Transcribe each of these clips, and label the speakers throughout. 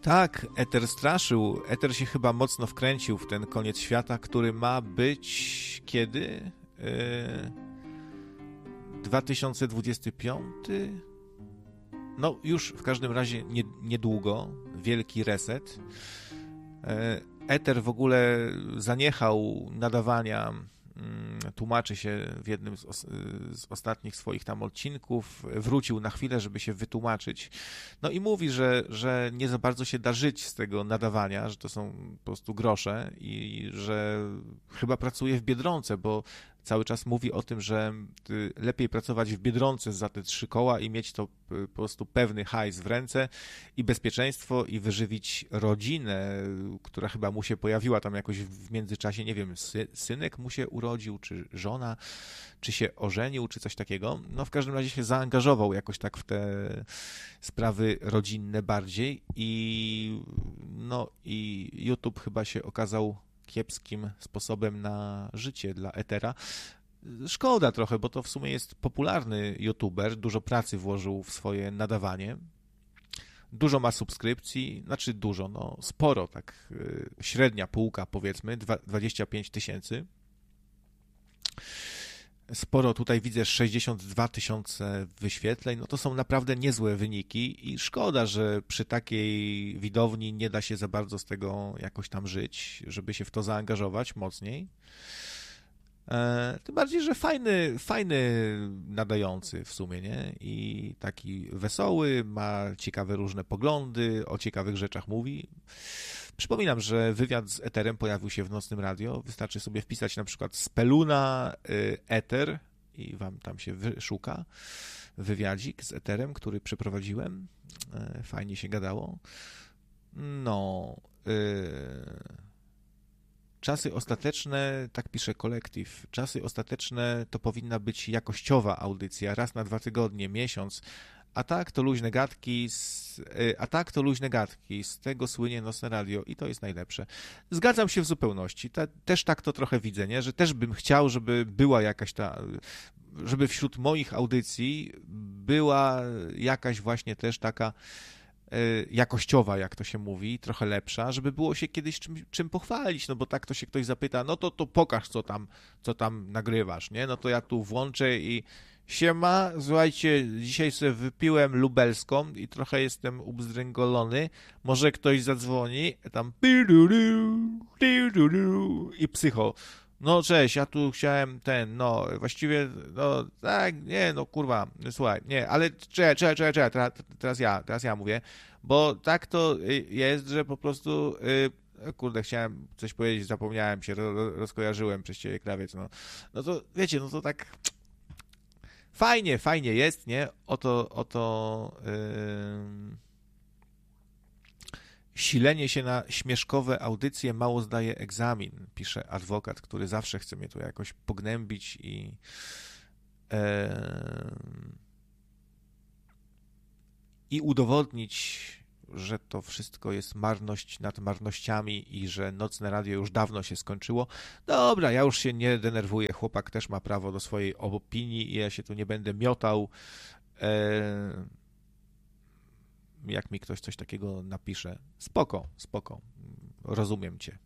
Speaker 1: Tak, Eter straszył. Eter się chyba mocno wkręcił w ten koniec świata, który ma być kiedy? 2025? No już w każdym razie niedługo. Wielki reset. Eter w ogóle zaniechał nadawania, tłumaczy się w jednym z ostatnich swoich tam odcinków, wrócił na chwilę, żeby się wytłumaczyć. No i mówi, że nie za bardzo się da żyć z tego nadawania, że to są po prostu grosze i że chyba pracuje w Biedronce, bo cały czas mówi o tym, że lepiej pracować w Biedronce za te 3 koła i mieć to po prostu pewny hajs w ręce i bezpieczeństwo i wyżywić rodzinę, która chyba mu się pojawiła tam jakoś w międzyczasie, nie wiem, synek mu się urodził, czy żona, czy się ożenił, czy coś takiego. No w każdym razie się zaangażował jakoś tak w te sprawy rodzinne bardziej i YouTube chyba się okazał kiepskim sposobem na życie dla Etera. Szkoda trochę, bo to w sumie jest popularny youtuber, dużo pracy włożył w swoje nadawanie, dużo ma subskrypcji, znaczy dużo, no sporo, tak średnia półka powiedzmy, 25 000. Sporo tutaj widzę, 62 000 wyświetleń, no to są naprawdę niezłe wyniki i szkoda, że przy takiej widowni nie da się za bardzo z tego jakoś tam żyć, żeby się w to zaangażować mocniej. Tym bardziej, że fajny nadający w sumie, nie? I taki wesoły, ma ciekawe różne poglądy, o ciekawych rzeczach mówi. Przypominam, że wywiad z Eterem pojawił się w Nocnym Radio. Wystarczy sobie wpisać na przykład Speluna Eter i wam tam się wyszuka wywiadzik z Eterem, który przeprowadziłem. Fajnie się gadało. No... Czasy ostateczne, tak pisze kolektyw, czasy ostateczne to powinna być jakościowa audycja, raz na 2 tygodnie, miesiąc, a tak to luźne gadki, z tego słynie Nocne Radio i to jest najlepsze. Zgadzam się w zupełności, też tak to trochę widzę, nie? Że też bym chciał, żeby była jakaś żeby wśród moich audycji była jakaś właśnie też taka jakościowa, jak to się mówi, trochę lepsza, żeby było się kiedyś czym pochwalić, no bo tak to się ktoś zapyta, no to pokaż, co tam nagrywasz, nie? No to ja tu włączę i siema, słuchajcie, dzisiaj sobie wypiłem lubelską i trochę jestem ubzdręgolony, może ktoś zadzwoni, tam i psycho. No cześć, ja tu chciałem właściwie, no tak, nie, no kurwa, słuchaj, nie, ale czekaj, teraz ja mówię, bo tak to jest, że po prostu, kurde, chciałem coś powiedzieć, zapomniałem się, rozkojarzyłem przez ciebie, krawiec, no to wiecie, no to tak fajnie jest, nie, silenie się na śmieszkowe audycje mało zdaje egzamin, pisze adwokat, który zawsze chce mnie tu jakoś pognębić i udowodnić, że to wszystko jest marność nad marnościami i że Nocne Radio już dawno się skończyło. Dobra, ja już się nie denerwuję, chłopak też ma prawo do swojej opinii i ja się tu nie będę miotał. Jak mi ktoś coś takiego napisze. Spoko. Rozumiem cię.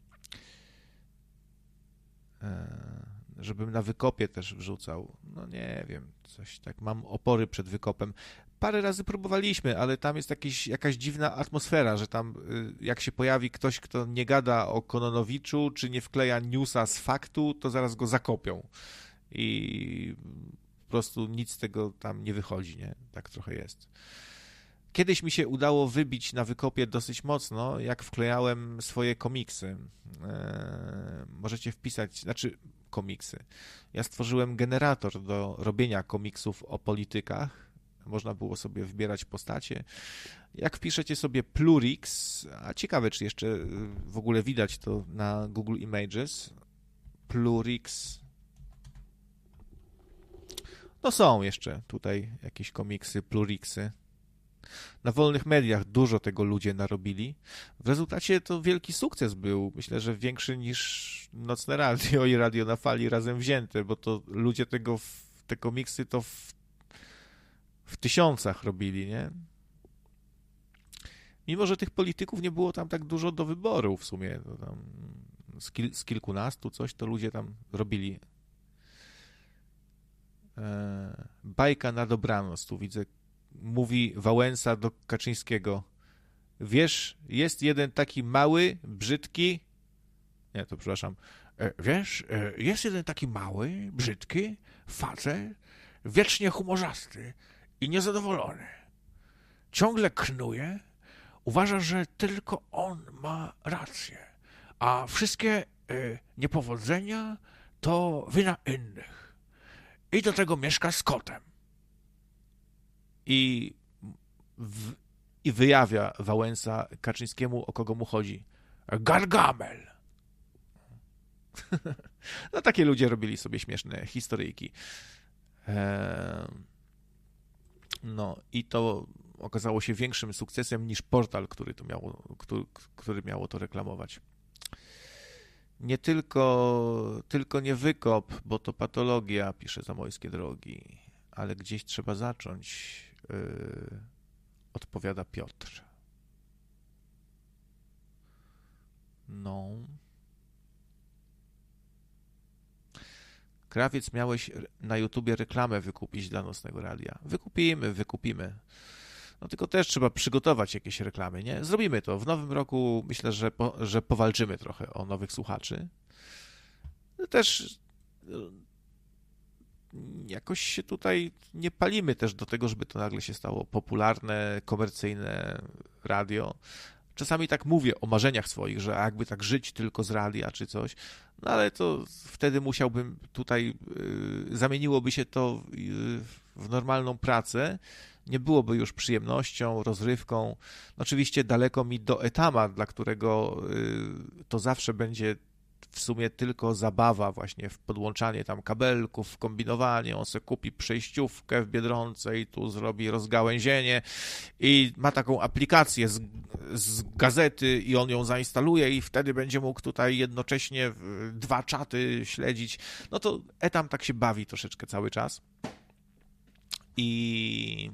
Speaker 1: Żebym na wykopie też wrzucał. No nie wiem, coś tak. Mam opory przed wykopem. Parę razy próbowaliśmy, ale tam jest jakaś dziwna atmosfera, że tam jak się pojawi ktoś, kto nie gada o Kononowiczu, czy nie wkleja newsa z faktu, to zaraz go zakopią. I po prostu nic z tego tam nie wychodzi, nie? Tak trochę jest. Kiedyś mi się udało wybić na wykopie dosyć mocno, jak wklejałem swoje komiksy. Możecie wpisać, komiksy. Ja stworzyłem generator do robienia komiksów o politykach. Można było sobie wybierać postacie. Jak wpiszecie sobie Plurix, a ciekawe, czy jeszcze w ogóle widać to na Google Images, Plurix. No są jeszcze tutaj jakieś komiksy, Plurixy. Na wolnych mediach dużo tego ludzie narobili. W rezultacie to wielki sukces był. Myślę, że większy niż Nocne Radio i Radio na Fali razem wzięte, bo to ludzie te komiksy to w tysiącach robili, nie? Mimo że tych polityków nie było tam tak dużo do wyboru w sumie, to tam z kilkunastu coś, to ludzie tam robili. Bajka na dobranoc, tu widzę, mówi Wałęsa do Kaczyńskiego. Wiesz, jest jeden taki mały, brzydki... Nie, to przepraszam. Wiesz, jest jeden taki mały, brzydki facet, wiecznie humorzasty i niezadowolony. Ciągle knuje, uważa, że tylko on ma rację, a wszystkie niepowodzenia to wina innych. I do tego mieszka z kotem. I wyjawia Wałęsa Kaczyńskiemu, o kogo mu chodzi. Gargamel. No takie ludzie robili sobie śmieszne historyjki. No i to okazało się większym sukcesem niż portal, który miało to reklamować. Nie tylko nie wykop, bo to patologia, pisze Zamojskie Drogi, ale gdzieś trzeba zacząć, odpowiada Piotr. No. Krawiec, miałeś na YouTubie reklamę wykupić dla Nocnego Radia. Wykupimy. No tylko też trzeba przygotować jakieś reklamy, nie? Zrobimy to. W nowym roku myślę, że powalczymy trochę o nowych słuchaczy. Też jakoś się tutaj nie palimy też do tego, żeby to nagle się stało popularne, komercyjne radio. Czasami tak mówię o marzeniach swoich, że jakby tak żyć tylko z radia czy coś, no ale to wtedy musiałbym tutaj, zamieniłoby się to w normalną pracę, nie byłoby już przyjemnością, rozrywką. Oczywiście daleko mi do Etama, dla którego to zawsze będzie w sumie tylko zabawa właśnie w podłączanie tam kabelków, w kombinowanie. On se kupi przejściówkę w Biedronce i tu zrobi rozgałęzienie i ma taką aplikację z gazety i on ją zainstaluje i wtedy będzie mógł tutaj jednocześnie 2 czaty śledzić. No to Etam tak się bawi troszeczkę cały czas. I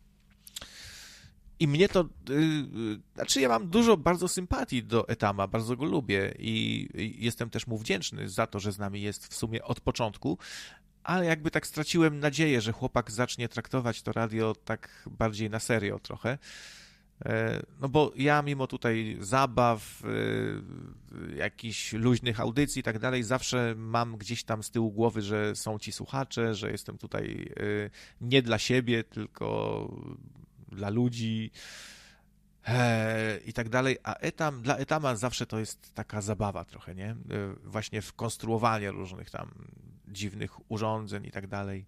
Speaker 1: mnie to, znaczy ja mam dużo bardzo sympatii do Etama, bardzo go lubię i jestem też mu wdzięczny za to, że z nami jest w sumie od początku, ale jakby tak straciłem nadzieję, że chłopak zacznie traktować to radio tak bardziej na serio trochę. No bo ja mimo tutaj zabaw, jakichś luźnych audycji i tak dalej, zawsze mam gdzieś tam z tyłu głowy, że są ci słuchacze, że jestem tutaj nie dla siebie, tylko dla ludzi i tak dalej, a dla Etama zawsze to jest taka zabawa trochę, nie? Właśnie w konstruowanie różnych tam dziwnych urządzeń i tak dalej.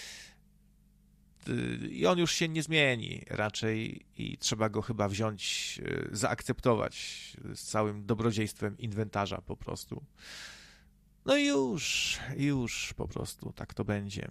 Speaker 1: I on już się nie zmieni raczej i trzeba go chyba wziąć, zaakceptować z całym dobrodziejstwem inwentarza po prostu. No i już po prostu tak to będzie.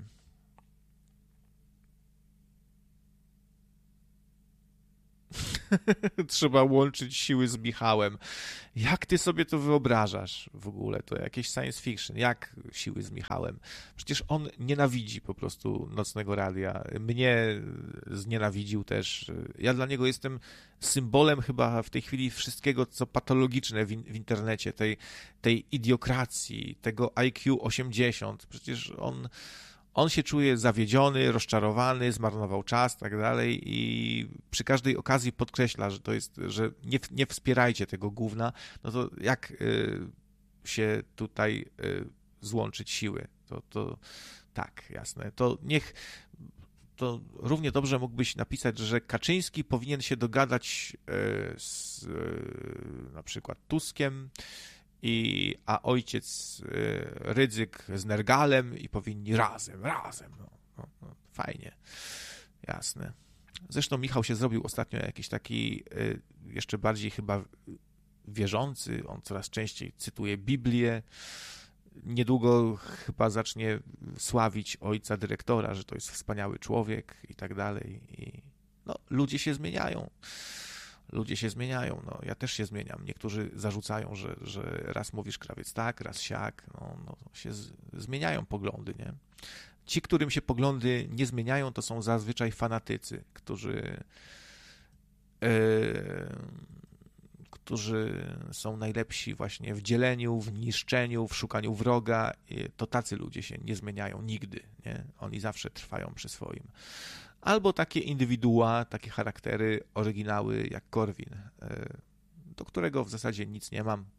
Speaker 1: Trzeba łączyć siły z Michałem. Jak ty sobie to wyobrażasz w ogóle? To jakieś science fiction. Jak siły z Michałem? Przecież on nienawidzi po prostu Nocnego Radia. Mnie znienawidził też. Ja dla niego jestem symbolem chyba w tej chwili wszystkiego, co patologiczne w internecie, tej idiokracji, tego IQ 80. Przecież on się czuje zawiedziony, rozczarowany, zmarnował czas, tak dalej i przy każdej okazji podkreśla, że to jest, że nie wspierajcie tego gówna, no to jak się tutaj złączyć siły? To tak, jasne. To równie dobrze mógłbyś napisać, że Kaczyński powinien się dogadać z na przykład Tuskiem, a ojciec Rydzyk z Nergalem i powinni razem. No, fajnie, jasne. Zresztą Michał się zrobił ostatnio jakiś taki jeszcze bardziej chyba wierzący, on coraz częściej cytuje Biblię, niedługo chyba zacznie sławić ojca dyrektora, że to jest wspaniały człowiek i tak dalej. I no, ludzie się zmieniają. No, ja też się zmieniam. Niektórzy zarzucają, że raz mówisz Krawiec tak, raz siak, no się zmieniają poglądy, nie? Ci, którym się poglądy nie zmieniają, to są zazwyczaj fanatycy, którzy którzy są najlepsi właśnie w dzieleniu, w niszczeniu, w szukaniu wroga, to tacy ludzie się nie zmieniają nigdy, nie? Oni zawsze trwają przy swoim. Albo takie indywidua, takie charaktery, oryginały jak Corwin, do którego w zasadzie nic nie mam,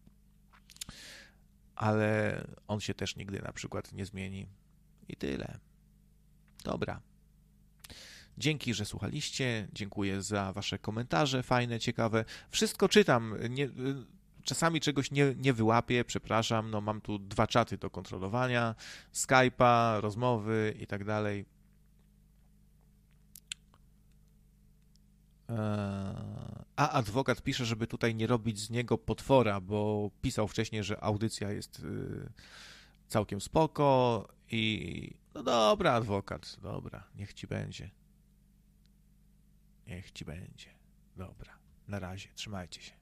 Speaker 1: ale on się też nigdy na przykład nie zmieni. I tyle. Dobra. Dzięki, że słuchaliście. Dziękuję za wasze komentarze, fajne, ciekawe. Wszystko czytam. Czasami czegoś nie wyłapię, przepraszam. No, mam tu 2 czaty do kontrolowania. Skype'a, rozmowy i tak dalej. A adwokat pisze, żeby tutaj nie robić z niego potwora, bo pisał wcześniej, że audycja jest całkiem spoko i no dobra, adwokat, dobra, niech ci będzie. Niech ci będzie. Dobra, na razie, trzymajcie się.